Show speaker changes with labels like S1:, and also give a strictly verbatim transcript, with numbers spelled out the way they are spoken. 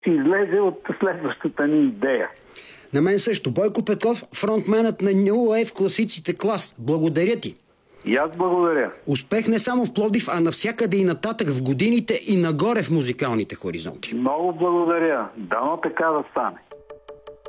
S1: излезе от следващата ни идея.
S2: На мен също. Бойко Петков, фронтменът на New Wave класиците Клас. Благодаря ти.
S1: И аз благодаря.
S2: Успех не само в Пловдив, а навсякъде и нататък в годините и нагоре в музикалните хоризонти.
S1: Много благодаря. Дано така да стане.